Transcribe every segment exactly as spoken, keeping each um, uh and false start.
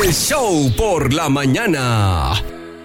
El show por la mañana.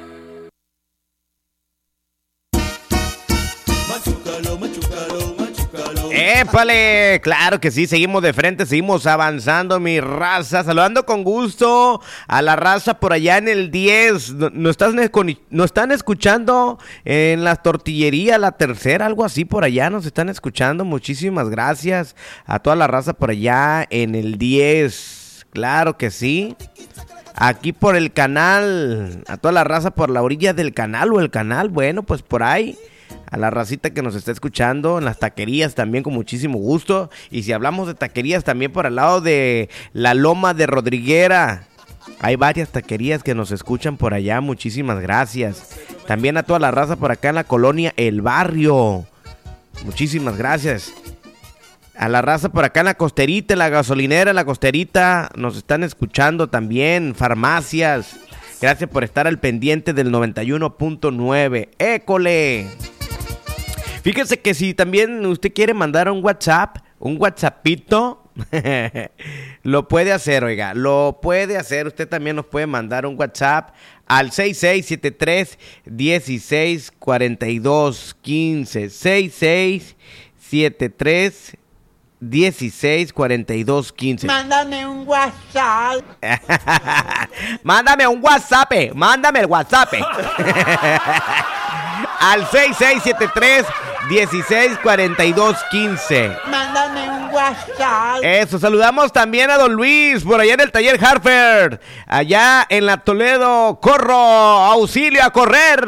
¡Épale! Claro que sí, seguimos de frente, seguimos avanzando, mi raza. Saludando con gusto a la raza por allá en el diez. Nos están, nos están escuchando en la tortillería, la tercera, algo así por allá. Nos están escuchando. Muchísimas gracias a toda la raza por allá en el diez. Claro que sí. Aquí por el canal, a toda la raza por la orilla del canal o el canal. Bueno, pues por ahí. A la racita que nos está escuchando en las taquerías también con muchísimo gusto. Y si hablamos de taquerías también por el lado de la Loma de Rodriguera. Hay varias taquerías que nos escuchan por allá. Muchísimas gracias. También a toda la raza por acá en la colonia El Barrio. Muchísimas gracias. A la raza por acá en la costerita, en la gasolinera, en la costerita. Nos están escuchando también. Farmacias. Gracias por estar al pendiente del noventa y uno punto nueve. ¡École! Fíjese que si también usted quiere mandar un WhatsApp, un WhatsAppito, lo puede hacer, oiga, lo puede hacer. Usted también nos puede mandar un WhatsApp al seis seis siete tres, dieciséis cuarenta y dos quince. seis seis siete tres, dieciséis cuarenta y dos quince. Mándame un WhatsApp. Mándame un WhatsApp, mándame el WhatsApp. Al seis seis siete tres, dieciséis cuarenta y dos quince. Mándame un WhatsApp. Eso, saludamos también a don Luis, por allá en el taller Harfer, allá en la Toledo. Corro, auxilio a correr.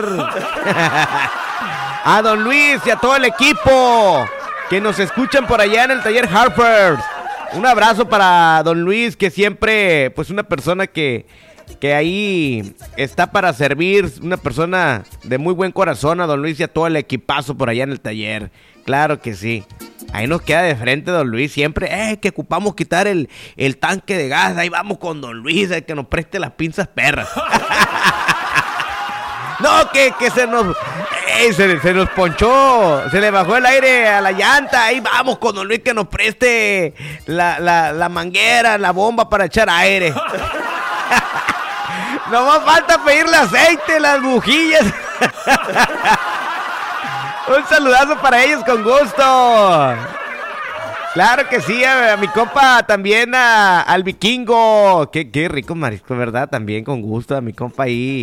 A don Luis y a todo el equipo que nos escuchan por allá en el taller Harper. Un abrazo para don Luis, que siempre, pues una persona que, que ahí está para servir, una persona de muy buen corazón. A don Luis y a todo el equipazo por allá en el taller. Claro que sí. Ahí nos queda de frente don Luis, siempre, eh, que ocupamos quitar el, el tanque de gas. Ahí vamos con don Luis, eh, que nos preste las pinzas perras. No, que, que se nos... Ey, se, se nos ponchó, se le bajó el aire a la llanta. Ahí vamos con don Luis, que nos preste la, la, la manguera, la bomba para echar aire. No más falta pedirle aceite, las bujillas. Un saludazo para ellos con gusto. Claro que sí, a, a mi compa también, a, al vikingo. Qué, qué rico marisco, ¿verdad? También con gusto a mi compa ahí.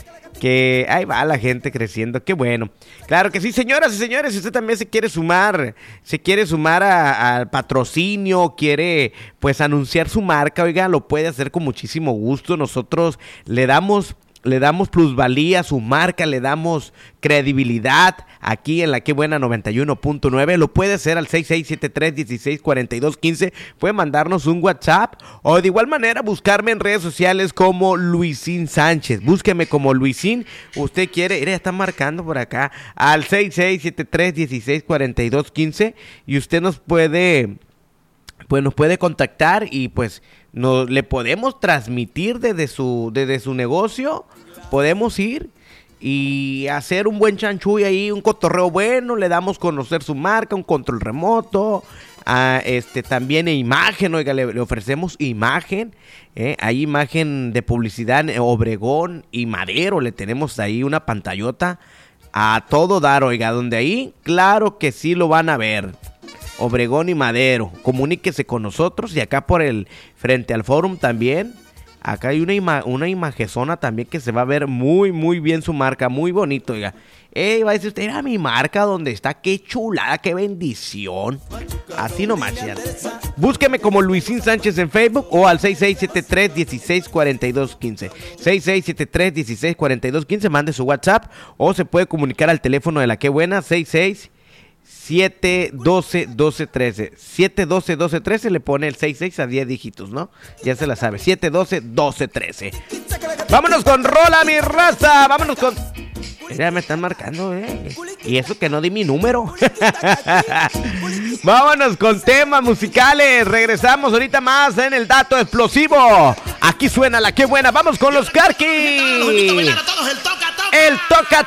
Que ahí va la gente creciendo, qué bueno. Claro que sí, señoras y señores, si usted también se quiere sumar, se quiere sumar al patrocinio, quiere pues anunciar su marca, oiga, lo puede hacer con muchísimo gusto. Nosotros le damos... Le damos plusvalía a su marca, le damos credibilidad aquí en la Que Buena noventa y uno punto nueve. Lo puede hacer al seis seis siete tres, dieciséis cuarenta y dos quince. Puede mandarnos un WhatsApp o de igual manera buscarme en redes sociales como Luisín Sánchez. Búsqueme como Luisín. Usted quiere, ya está marcando por acá al seis seis siete tres, dieciséis cuarenta y dos quince y usted nos puede... pues nos puede contactar y pues nos le podemos transmitir desde su desde su negocio. Podemos ir y hacer un buen chanchuy ahí, un cotorreo bueno, le damos a conocer su marca, un control remoto, a este también imagen, oiga, le, le ofrecemos imagen, eh, hay imagen de publicidad en Obregón y Madero, le tenemos ahí una pantallota a todo dar, oiga, donde ahí, claro que sí lo van a ver. Obregón y Madero, comuníquese con nosotros y acá por el frente al Forum también, acá hay una, ima- una imagezona también que se va a ver muy muy bien su marca, muy bonito, oiga. Ey, va a decir usted, era mi marca donde está, qué chulada, qué bendición. Así nomás, ya. Búsqueme como Luisín Sánchez en Facebook o al seis seis siete tres, dieciséis cuarenta y dos quince. seis seis siete tres, dieciséis cuarenta y dos quince, mande su WhatsApp o se puede comunicar al teléfono de la Que Buena, seis seis siete doce doce trece. siete doce doce trece, le pone el seis seis a diez dígitos, ¿no? Ya se la sabe. siete doce doce trece. Vámonos con rola, mi raza. Vámonos con... Ya me están marcando, eh. Y eso que no di mi número. Vámonos con temas musicales. Regresamos ahorita más en el dato explosivo. Aquí suena la Que Buena. Vamos con los Karki. El toca